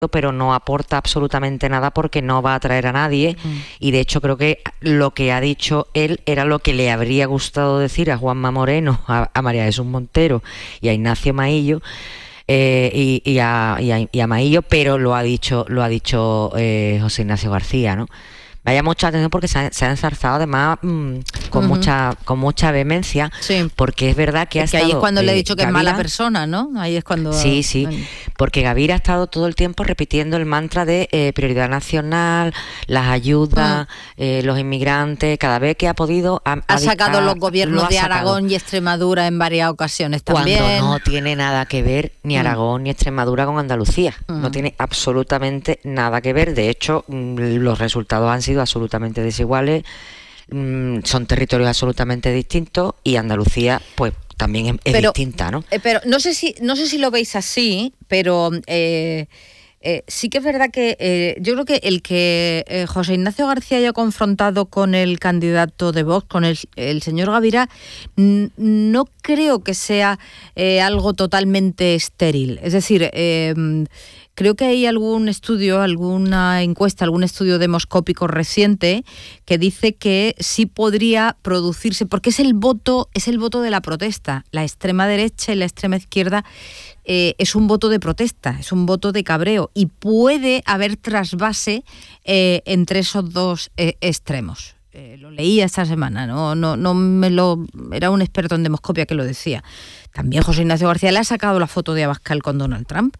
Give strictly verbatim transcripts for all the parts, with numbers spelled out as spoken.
pero no aporta absolutamente nada porque no va a atraer a nadie. Mm. Y de hecho creo que lo que ha dicho él era lo que le habría gustado decir a Juanma Moreno, a, a María Jesús Montero y a Ignacio Maillo, eh, y, y, a, y, a, y a Maillo, pero lo ha dicho lo ha dicho eh, José Ignacio García, ¿no? Vaya mucha atención porque se ha, se ha enzarzado además mmm, con uh-huh. mucha con mucha vehemencia, sí. porque es verdad que ha que estado... ahí es cuando eh, le he dicho que Gavira, es mala persona, ¿no? Ahí es cuando... Sí, sí, porque Gavira ha estado todo el tiempo repitiendo el mantra de eh, prioridad nacional, las ayudas, uh-huh. eh, los inmigrantes, cada vez que ha podido... Ha, ha sacado ha, los gobiernos de sacado. Aragón y Extremadura en varias ocasiones también. Cuando no tiene nada que ver ni Aragón uh-huh. ni Extremadura con Andalucía, uh-huh. no tiene absolutamente nada que ver. De hecho, los resultados han sido absolutamente desiguales, son territorios absolutamente distintos y Andalucía pues también es, es pero, distinta, ¿no? Eh, pero no sé si no sé si lo veis así, pero eh, eh, sí que es verdad que eh, yo creo que el que eh, José Ignacio García haya confrontado con el candidato de Vox, con el, el señor Gavira, n- no creo que sea eh, algo totalmente estéril. Es decir, eh, creo que hay algún estudio, alguna encuesta, algún estudio demoscópico reciente que dice que sí podría producirse, porque es el voto, es el voto de la protesta. La extrema derecha y la extrema izquierda eh, es un voto de protesta, es un voto de cabreo y puede haber trasvase eh, entre esos dos eh, extremos. Eh, lo leía esta semana, no, no, no me lo, era un experto en demoscopia que lo decía. También José Ignacio García le ha sacado la foto de Abascal con Donald Trump.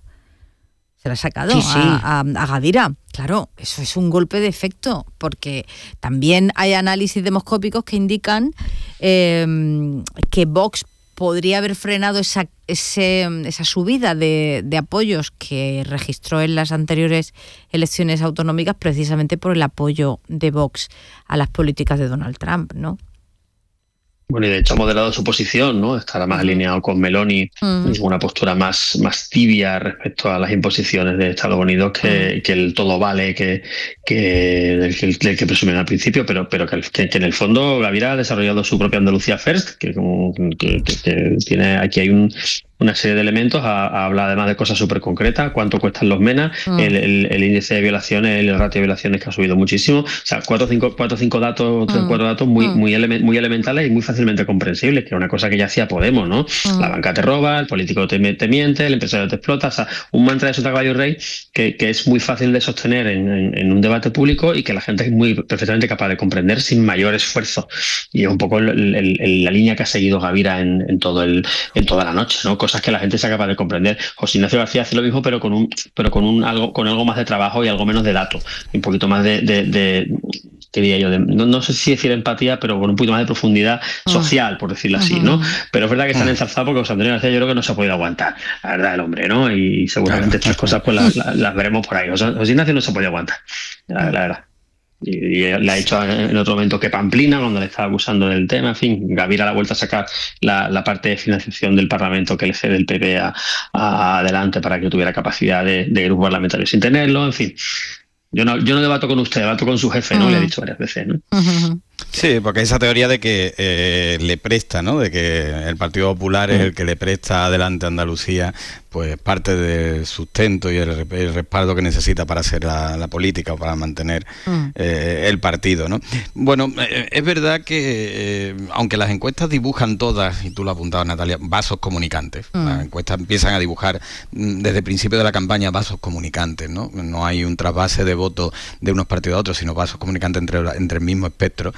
Se la ha sacado sí, sí. A, a, a Gavira. Claro, eso es un golpe de efecto, porque también hay análisis demoscópicos que indican eh, que Vox podría haber frenado esa, ese, esa subida de, de apoyos que registró en las anteriores elecciones autonómicas precisamente por el apoyo de Vox a las políticas de Donald Trump, ¿no? Bueno, y de hecho ha moderado su posición, ¿no? Estará más uh-huh. alineado con Meloni, uh-huh. una postura más, más tibia respecto a las imposiciones de Estados Unidos que, uh-huh. que el todo vale que, que del, que, del que presumen al principio, pero, pero que, que, que en el fondo Gavira ha desarrollado su propia Andalucía First, que, como, que, que, que tiene aquí hay un... una serie de elementos, a, a hablar además de cosas súper concretas, cuánto cuestan los MENA, mm. el, el, el índice de violaciones, el ratio de violaciones que ha subido muchísimo, o sea, cuatro o cinco, cuatro, cinco datos, mm. cuatro datos muy, mm. muy, ele- muy elementales y muy fácilmente comprensibles, que es una cosa que ya hacía Podemos, ¿no? Mm. La banca te roba, el político te, te miente, el empresario te explota, o sea, un mantra de Sota Caballo Rey que, que es muy fácil de sostener en, en, en un debate público y que la gente es muy perfectamente capaz de comprender sin mayor esfuerzo. Y es un poco el, el, el, la línea que ha seguido Gavira en, en, todo el, en toda la noche, ¿no? Cosas que la gente sea capaz de comprender. José Ignacio García hace lo mismo, pero con un, pero con un algo, con algo más de trabajo y algo menos de datos, un poquito más de, de, de ¿qué diría yo? De, no, no sé si decir empatía, pero con un poquito más de profundidad social, por decirlo así, ¿no? Pero es verdad que están ensalzados porque José Antonio García yo creo que no se ha podido aguantar, la verdad, el hombre, ¿no? Y seguramente estas cosas pues las, las, las veremos por ahí. José, José Ignacio no se ha podido aguantar, la, la verdad. Y, y le ha dicho en otro momento que Pamplina, cuando le estaba acusando del tema, en fin, Gavira la ha vuelto a sacar la, la parte de financiación del Parlamento que le cede el P P a, a adelante para que tuviera capacidad de, de grupo parlamentario sin tenerlo, en fin. Yo no, yo no debato con usted, debato con su jefe, ¿no? Uh-huh. Le he dicho varias veces, ¿no? Uh-huh. Sí, porque esa teoría de que eh, le presta, ¿no? De que el Partido Popular uh-huh. es el que le presta adelante a Andalucía, pues parte del sustento y el, el respaldo que necesita para hacer la, la política o para mantener uh-huh. eh, el partido, ¿no? Bueno, eh, es verdad que eh, aunque las encuestas dibujan todas, y tú lo apuntabas, Natalia, vasos comunicantes, uh-huh. las encuestas empiezan a dibujar desde el principio de la campaña vasos comunicantes, ¿no? No hay un trasvase de votos de unos partidos a otros, sino vasos comunicantes entre, entre el mismo espectro.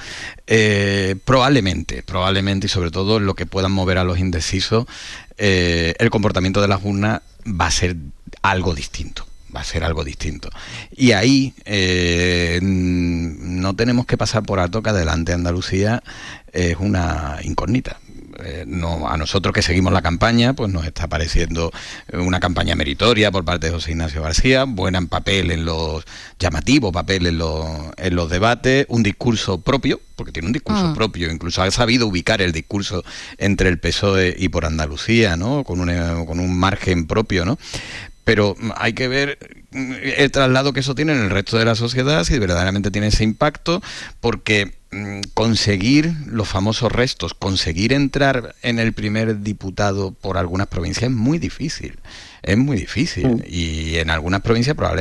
Eh, probablemente, probablemente y sobre todo lo que puedan mover a los indecisos, eh, el comportamiento de las urnas va a ser algo distinto, va a ser algo distinto. Y ahí eh, no tenemos que pasar por alto que adelante Andalucía es una incógnita. Eh, no, a nosotros que seguimos la campaña, pues nos está pareciendo una campaña meritoria por parte de José Ignacio García, buena en papel en los llamativo papel en los, en los debates, un discurso propio, porque tiene un discurso ah. propio, incluso ha sabido ubicar el discurso entre el P S O E y por Andalucía, ¿no? Con una, con un margen propio, ¿no? Pero hay que ver el traslado que eso tiene en el resto de la sociedad, si verdaderamente tiene ese impacto, porque mmm, conseguir los famosos restos, conseguir entrar en el primer diputado por algunas provincias es muy difícil, es muy difícil, mm. y en algunas provincias probablemente